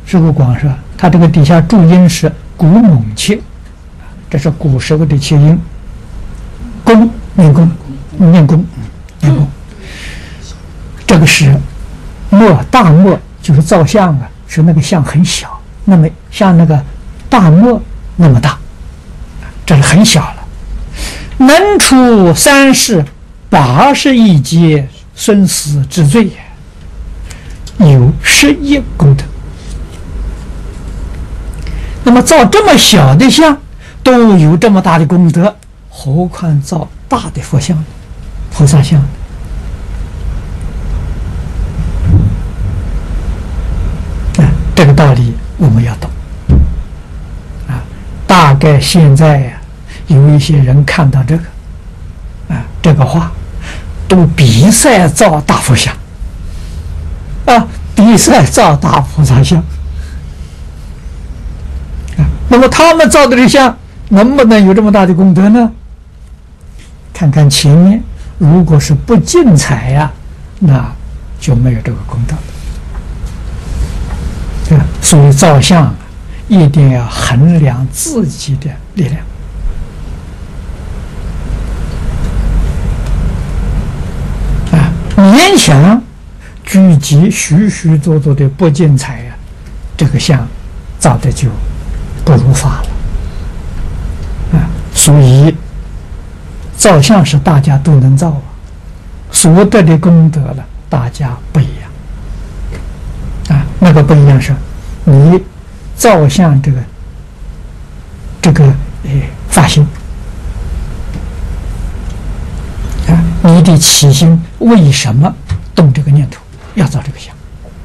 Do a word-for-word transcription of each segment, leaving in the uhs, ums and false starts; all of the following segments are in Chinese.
师傅光说，他这个底下注音是古猛切，这是古时候的切音，弓念弓念弓念弓，这个是墨大墨，就是造像啊，是那个像很小，那么像那个大墨那么大，这是很小了。能出三世八十一劫生死之罪也，有十亿功德。那么造这么小的像都有这么大的功德，何况造大的佛像、菩萨像？啊，这个道理我们要懂啊。大概现在呀、啊，有一些人看到这个啊，这个话都比赛造大佛像啊，比赛造大菩萨像。那么他们造的这像能不能有这么大的功德呢？看看前面，如果是不进财呀、啊，那就没有这个功德。啊，所以造像啊，一定要衡量自己的力量。啊，勉强聚集许许多多的不进财呀、啊，这个像造的就不如法了啊！所以造像是大家都能造啊，所得的功德了，大家不一样啊。那个不一样是，你造像这个这个呃发心啊，你的起心为什么动这个念头要造这个像？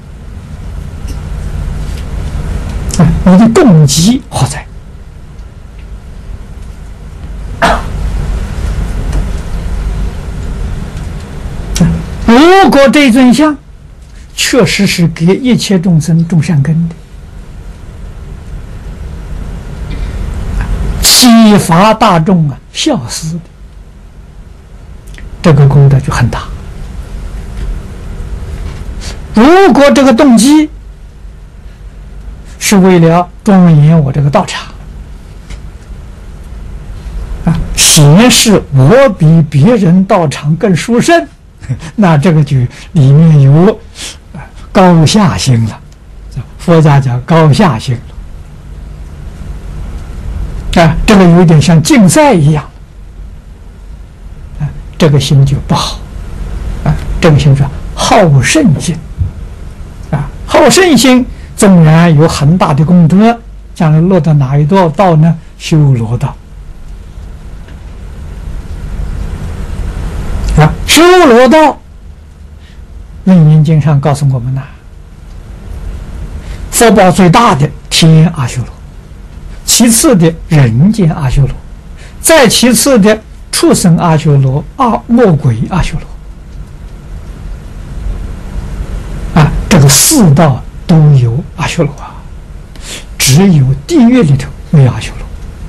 你的动机何在？如果这尊像确实是给一切众生种善根的，启发大众啊孝思的，这个功德就很大。如果这个动机是为了庄严我这个道场啊，显示我比别人道场更殊胜，那这个就里面有高下心了。佛家讲高下心了啊，这个有点像竞赛一样啊，这个心就不好啊，这个心是好胜心啊，好胜心。纵然有很大的功德，将来落到哪一道道呢？修罗道啊！修罗道，《楞严经》上告诉我们呐，福报最大的天阿修罗，其次的人间阿修罗，再其次的畜生阿修罗、阿魔鬼阿修罗啊，这个四道都有阿修罗啊，只有地狱里头没有阿修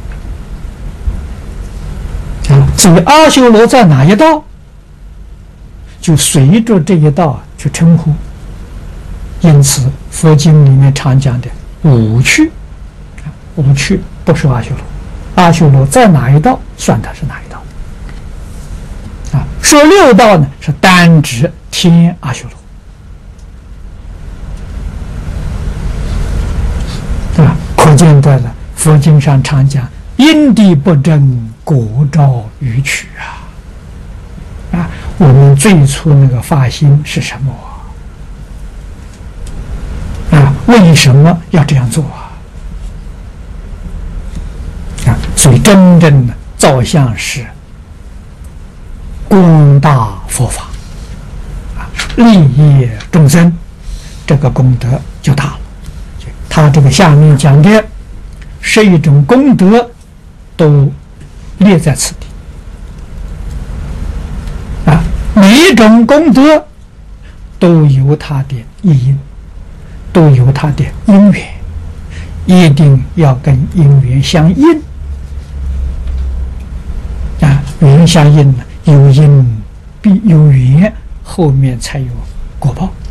罗啊。所以阿修罗在哪一道，就随着这一道去称呼。因此佛经里面常讲的五趣，五趣不是阿修罗，阿修罗在哪一道算它是哪一道啊。说六道呢是单指天阿修罗啊，可见得了。佛经上常讲因地不正，果招愚取啊！啊，我们最初那个发心是什么啊？啊，为什么要这样做啊？啊，所以真正的造像是光大佛法啊，利益众生，这个功德就大了。他这个下面讲的十一种功德都列在此地啊，每一种功德都有它的意因，都有它的因缘，一定要跟因缘相应啊，缘相应呢，有因必有缘，后面才有果报。